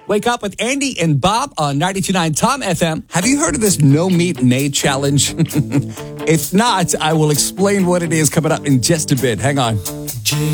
Wake up with Andy and Bob on 92.9 Tom FM. Have you heard of this No Meat May Challenge? If not, I will explain what it is coming up in just a bit. Hang on.